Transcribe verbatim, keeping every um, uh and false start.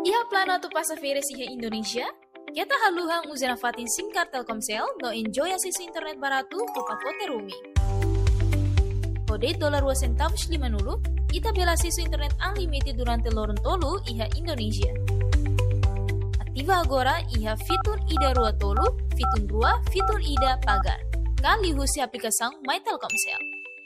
Iha plano tu passageres iha Indonesia? Kita haluhang uzana fatin SIM card Telkomsel no enjoy akses internet baratu ke pacote roaming. Kode dolar dua centavos lima nulu, ita bela akses internet unlimited durante lorong tolu iha Indonesia. Aktiva agora iha fitur Ida Rua Tolu, fitur Rua, fitur Ida Pagar. Kali husi aplikação My Telkomsel.